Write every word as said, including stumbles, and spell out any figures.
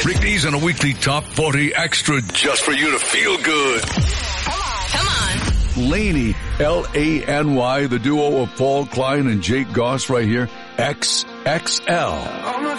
Rick D's on a weekly top forty extra just for you to feel good. Come on. Laney, L A N Y, the duo of Paul Klein and Jake Goss right here, X X L.